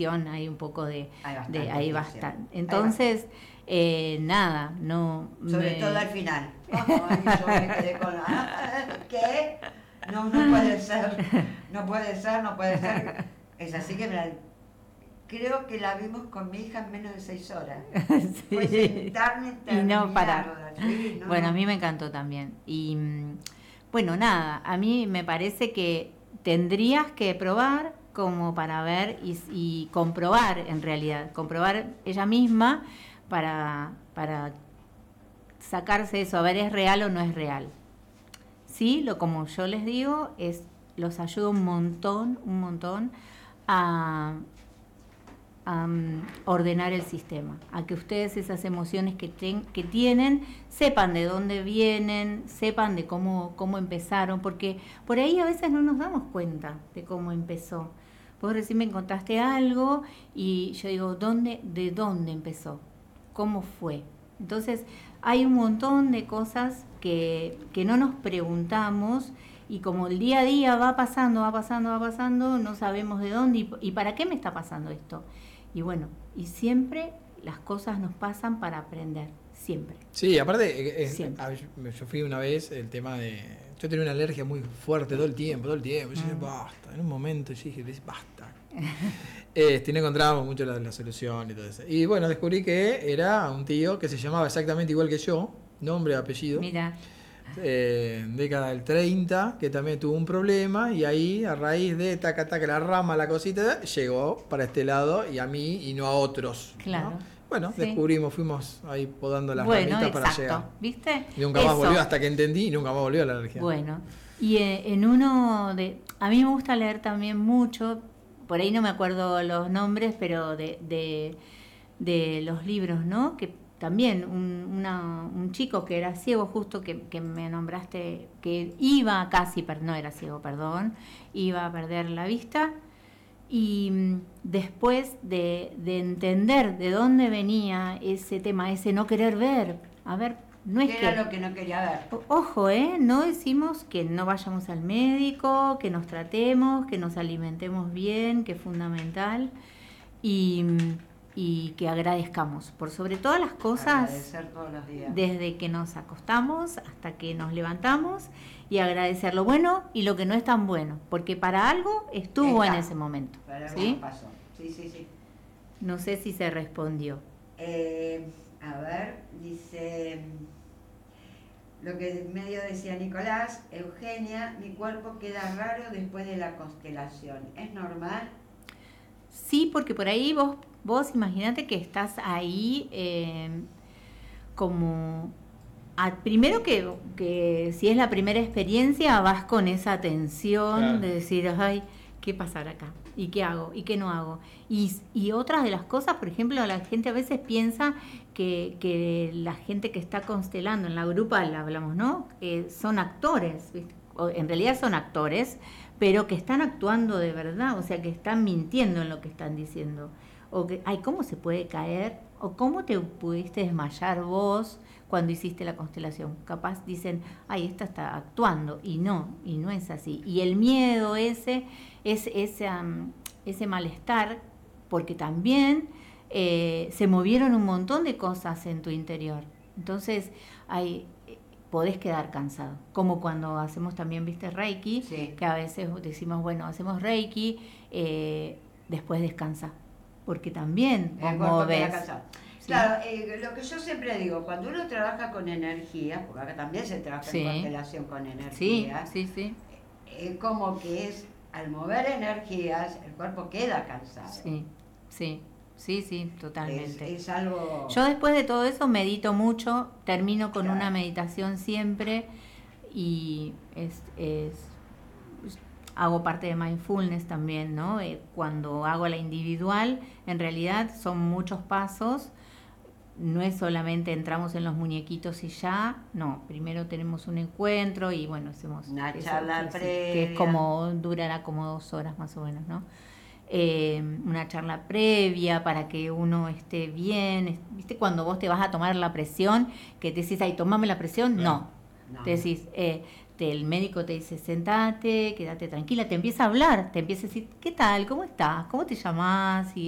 ficción, hay un poco hay bastante. Entonces, nada, no... Sobre todo al final. Ay, yo me quedé con ¿qué? No puede ser, no puede ser. Es así que creo que la vimos con mi hija en menos de 6 horas. Sí. Fue sentarme y no parar. Sí, bueno, a mí me encantó también. Y bueno, nada, a mí me parece que tendrías que probar como para ver y comprobar, en realidad, comprobar ella misma para sacarse eso, a ver, ¿es real o no es real? Sí, como yo les digo, los ayuda un montón a ordenar el sistema, a que ustedes esas emociones que tienen sepan de dónde vienen, sepan de cómo empezaron, porque por ahí a veces no nos damos cuenta de cómo empezó. Vos recién me contaste algo y yo digo, ¿de dónde empezó? ¿Cómo fue? Entonces hay un montón de cosas que no nos preguntamos, y como el día a día va pasando, no sabemos de dónde y para qué me está pasando esto. Y bueno, y siempre las cosas nos pasan para aprender, siempre. Sí, aparte, siempre. Yo fui una vez, el tema de... Yo tenía una alergia muy fuerte todo el tiempo. Yo dije, basta. En un momento yo dije, basta. No encontrábamos mucho la solución y todo eso. Y bueno, descubrí que era un tío que se llamaba exactamente igual que yo, nombre, apellido. Mira. Década del 30, que también tuvo un problema, y ahí a raíz de taca la rama, la cosita, llegó para este lado y a mí y no a otros. Claro. ¿no? Bueno, sí. Descubrimos, fuimos ahí podando las ramitas para llegar. ¿Viste? Y nunca más volvió hasta que entendí y nunca más volvió la alergia. Bueno, y en uno de... A mí me gusta leer también mucho, por ahí no me acuerdo los nombres, pero de los libros, ¿no? Que también un chico que era ciego, justo que me nombraste, que iba casi, no era ciego, perdón, iba a perder la vista, y después de entender de dónde venía ese tema, ese no querer ver, a ver, no es ¿qué era lo que no quería ver? Ojo, no decimos que no vayamos al médico, que nos tratemos, que nos alimentemos bien, que es fundamental, y que agradezcamos por sobre todas las cosas. Agradecer todos los días. Desde que nos acostamos hasta que nos levantamos, y agradecer lo bueno y lo que no es tan bueno, porque para algo estuvo en ese momento. Para algo ¿sí? pasó. Sí. No sé si se respondió. A ver, dice lo que medio decía Nicolás, Eugenia, mi cuerpo queda raro después de la constelación. ¿Es normal? Sí, porque por ahí vos imaginate que estás ahí como... primero que si es la primera experiencia vas con esa tensión, claro, de decir, ay, ¿qué pasará acá? ¿Y qué hago? ¿Y qué no hago? Y otras de las cosas, por ejemplo, la gente a veces piensa que la gente que está constelando en la grupal, hablamos, ¿no? Son actores, ¿viste? O en realidad son actores, pero que están actuando de verdad, o sea, que están mintiendo en lo que están diciendo. O que, ay, ¿cómo se puede caer? O ¿cómo te pudiste desmayar vos cuando hiciste la constelación? Capaz dicen, ay, esta está actuando, y no es así. Y el miedo ese malestar, porque también se movieron un montón de cosas en tu interior. Entonces, podés quedar cansado. Como cuando hacemos también, viste, Reiki, sí, que a veces decimos, bueno, hacemos Reiki, después descansa. Porque también, como ves... ¿sí? Claro, lo que yo siempre digo, cuando uno trabaja con energía, porque acá también se trabaja, sí, en constelación con energía, sí. Como que al mover energías, el cuerpo queda cansado. Sí, totalmente. Es algo... Yo después de todo eso medito mucho, termino con una meditación siempre, y hago parte de mindfulness también, ¿no? Cuando hago la individual, en realidad son muchos pasos, no es solamente entramos en los muñequitos y ya, no, primero tenemos un encuentro y bueno, hacemos una charla previa, que es durará como 2 horas más o menos, ¿no? Una charla previa para que uno esté bien. ¿Viste cuando vos te vas a tomar la presión, que te decís, ay, tomame la presión? No. Te decís, el médico te dice, sentate, quédate tranquila, te empieza a hablar, te empieza a decir, ¿qué tal? ¿Cómo estás? ¿Cómo te llamás? Y